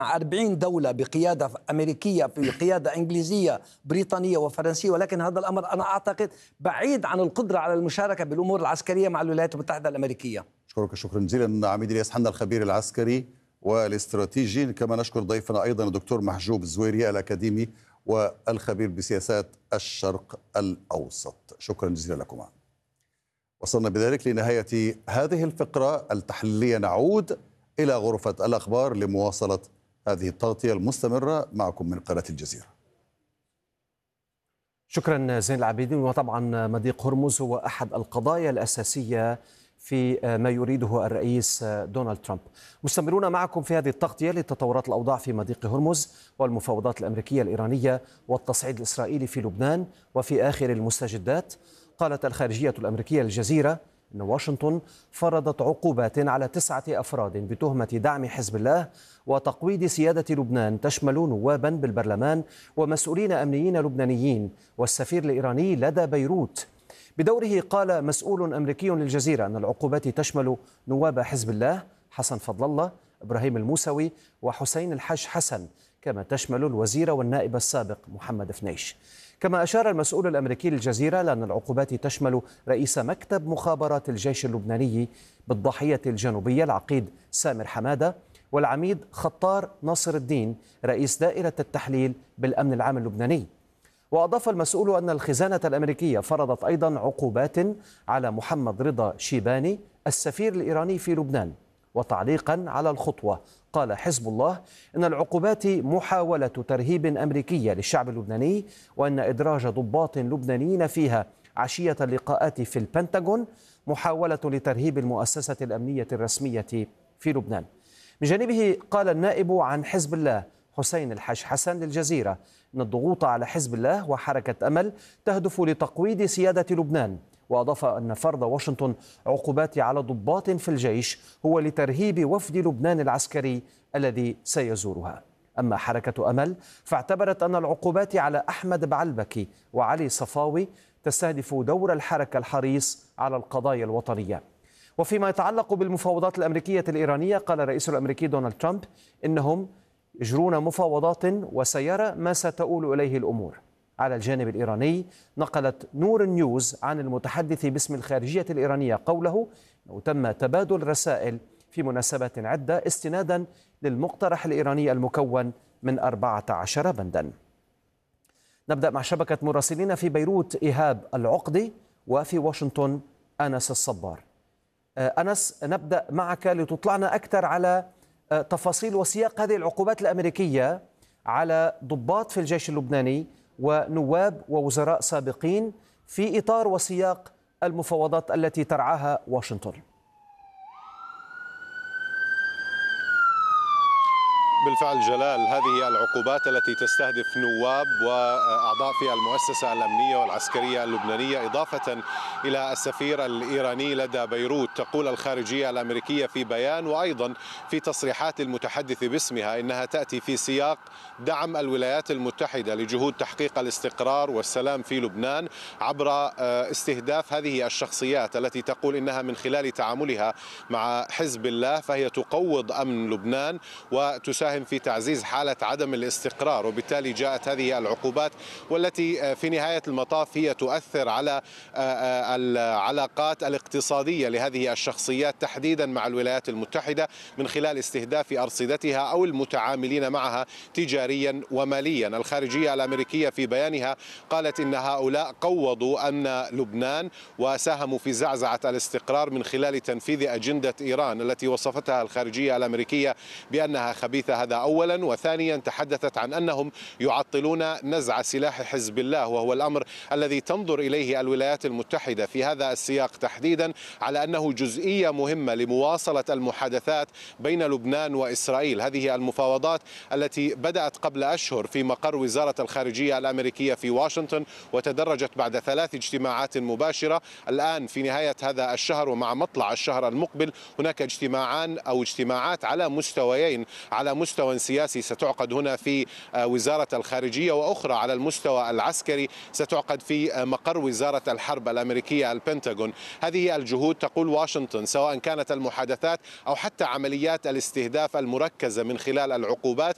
40 دولة بقيادة أمريكية، في قيادة إنجليزية بريطانية وفرنسية، ولكن هذا الأمر أنا أعتقد بعيد عن القدرة على المشاركة بالأمور العسكرية مع الولايات المتحدة الأمريكية. أشكرك شكرا جزيلا عميد الياس حنا، الخبير العسكري والاستراتيجي. كما نشكر ضيفنا أيضا الدكتور محجوب الزويري الأكاديمي والخبير بسياسات الشرق الأوسط. شكرا جزيلا لكما. وصلنا بذلك لنهاية هذه الفقرة التحليلية. نعود إلى غرفة الأخبار لمواصلة هذه التغطية المستمرة معكم من قناة الجزيرة. شكرا زين العابدين. وطبعا مضيق هرمز هو أحد القضايا الأساسية في ما يريده الرئيس دونالد ترامب. مستمرون معكم في هذه التغطية لتطورات الأوضاع في مضيق هرمز والمفاوضات الأمريكية الإيرانية والتصعيد الإسرائيلي في لبنان. وفي آخر المستجدات قالت الخارجية الأمريكية للجزيرة أن واشنطن فرضت عقوبات على 9 أفراد بتهمة دعم حزب الله وتقويض سيادة لبنان، تشمل نوابا بالبرلمان ومسؤولين أمنيين لبنانيين والسفير الإيراني لدى بيروت. بدوره قال مسؤول أمريكي للجزيرة أن العقوبات تشمل نواب حزب الله حسن فضل الله، إبراهيم الموسوي وحسين الحج حسن، كما تشمل الوزير والنائب السابق محمد فنيش. كما أشار المسؤول الأمريكي للجزيرة لأن العقوبات تشمل رئيس مكتب مخابرات الجيش اللبناني بالضاحية الجنوبية العقيد سامر حمادة، والعميد خطار ناصر الدين رئيس دائرة التحليل بالأمن العام اللبناني. وأضاف المسؤول أن الخزانة الأمريكية فرضت أيضا عقوبات على محمد رضا شيباني السفير الإيراني في لبنان. وتعليقا على الخطوة قال حزب الله إن العقوبات محاولة ترهيب أمريكية للشعب اللبناني، وأن إدراج ضباط لبنانيين فيها عشية اللقاءات في البنتاغون محاولة لترهيب المؤسسة الأمنية الرسمية في لبنان. من جانبه قال النائب عن حزب الله حسين الحج حسن للجزيرة أن الضغوط على حزب الله وحركة أمل تهدف لتقويض سيادة لبنان. وأضاف أن فرض واشنطن عقوبات على ضباط في الجيش هو لترهيب وفد لبنان العسكري الذي سيزورها. أما حركة أمل فاعتبرت أن العقوبات على أحمد بعلبكي وعلي صفاوي تستهدف دور الحركة الحريص على القضايا الوطنية. وفيما يتعلق بالمفاوضات الأمريكية الإيرانية قال الرئيس الأمريكي دونالد ترامب إنهم يجرون مفاوضات وسيرى ما ستؤول إليه الأمور. على الجانب الإيراني نقلت نور نيوز عن المتحدث باسم الخارجية الإيرانية قوله أنه تم تبادل رسائل في مناسبات عدة استنادا للمقترح الإيراني المكون من 14 بندا. نبدأ مع شبكة مراسلين في بيروت إيهاب العقدي، وفي واشنطن أنس الصبار. أنس، نبدأ معك لتطلعنا أكثر على تفاصيل وسياق هذه العقوبات الأمريكية على ضباط في الجيش اللبناني ونواب ووزراء سابقين في إطار وسياق المفاوضات التي ترعاها واشنطن. بالفعل جلال، هذه العقوبات التي تستهدف نواب وأعضاء في المؤسسة الأمنية والعسكرية اللبنانية إضافة إلى السفير الإيراني لدى بيروت. تقول الخارجية الأمريكية في بيان وأيضا في تصريحات المتحدث باسمها إنها تأتي في سياق دعم الولايات المتحدة لجهود تحقيق الاستقرار والسلام في لبنان عبر استهداف هذه الشخصيات التي تقول إنها من خلال تعاملها مع حزب الله فهي تقوض أمن لبنان وتساهم في تعزيز حالة عدم الاستقرار. وبالتالي جاءت هذه العقوبات والتي في نهاية المطاف هي تؤثر على العلاقات الاقتصادية لهذه الشخصيات تحديدا مع الولايات المتحدة من خلال استهداف أرصدتها أو المتعاملين معها تجاريا وماليا. الخارجية الأمريكية في بيانها قالت إن هؤلاء قوضوا أمن لبنان وساهموا في زعزعة الاستقرار من خلال تنفيذ أجندة إيران التي وصفتها الخارجية الأمريكية بأنها خبيثة. هذا أولا. وثانيا تحدثت عن أنهم يعطلون نزع سلاح حزب الله، وهو الأمر الذي تنظر إليه الولايات المتحدة في هذا السياق تحديدا على أنه جزئية مهمة لمواصلة المحادثات بين لبنان وإسرائيل. هذه المفاوضات التي بدأت قبل أشهر في مقر وزارة الخارجية الأمريكية في واشنطن وتدرجت بعد 3 اجتماعات مباشرة. الآن في نهاية هذا الشهر ومع مطلع الشهر المقبل هناك اجتماعات على مستويين، على مستوى سياسي ستعقد هنا في وزارة الخارجية، وأخرى على المستوى العسكري ستعقد في مقر وزارة الحرب الأمريكية البنتاغون. هذه الجهود تقول واشنطن سواء كانت المحادثات أو حتى عمليات الاستهداف المركزة من خلال العقوبات